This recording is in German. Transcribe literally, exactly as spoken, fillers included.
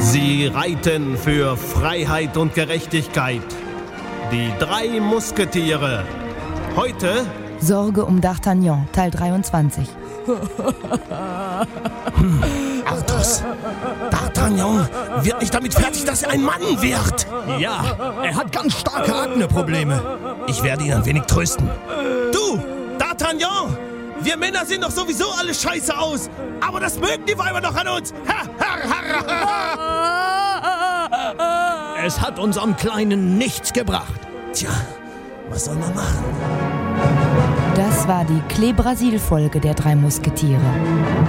Sie reiten für Freiheit und Gerechtigkeit. Die drei Musketiere. Heute Sorge um D'Artagnan, Teil dreiundzwanzig. hm, Athos, D'Artagnan wird nicht damit fertig, dass er ein Mann wird. Ja, er hat ganz starke Akne-Probleme. Ich werde ihn ein wenig trösten. Du, D'Artagnan! Wir Männer sehen doch sowieso alle scheiße aus. Aber das mögen die Weiber doch an uns. Ha, ha, ha, ha. Es hat unserem Kleinen nichts gebracht. Tja, was soll man machen? Das war die Clé Brasil-Folge der drei Musketiere.